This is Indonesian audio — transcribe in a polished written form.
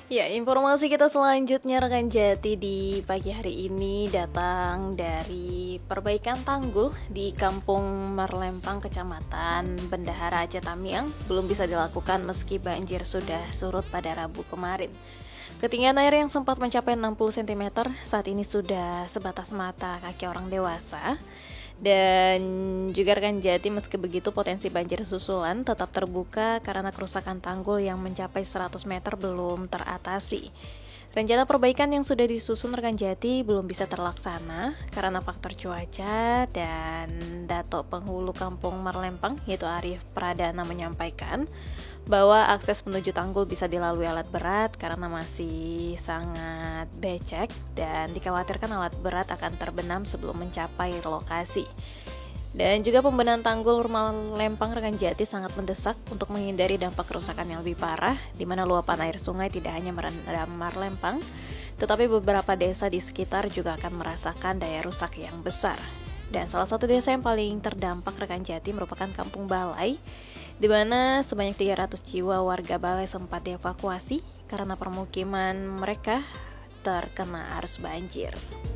Ya, informasi kita selanjutnya rekan Jati di pagi hari ini datang dari perbaikan tanggul di Kampung Marlempang, Kecamatan Bendahara, Aceh Tamiang belum bisa dilakukan meski banjir sudah surut pada Rabu kemarin. Ketinggian air yang sempat mencapai 60 cm saat ini sudah sebatas mata kaki orang dewasa. Dan juga rekan Jati, meski begitu potensi banjir susulan tetap terbuka karena kerusakan tanggul yang mencapai 100 meter belum teratasi. Rencana perbaikan yang sudah disusun rekan Jati belum bisa terlaksana karena faktor cuaca, dan Dato Penghulu Kampung Marlempang yaitu Arif Pradana menyampaikan bahwa akses menuju tanggul bisa dilalui alat berat karena masih sangat becek dan dikhawatirkan alat berat akan terbenam sebelum mencapai lokasi. Dan juga pembenahan tanggul Marlempang rekan Jati sangat mendesak untuk menghindari dampak kerusakan yang lebih parah, di mana luapan air sungai tidak hanya merendam Marlempang, tetapi beberapa desa di sekitar juga akan merasakan daya rusak yang besar. Dan salah satu desa yang paling terdampak rekan Jati merupakan Kampung Balai, di mana sebanyak 300 jiwa warga Balai sempat dievakuasi karena permukiman mereka terkena arus banjir.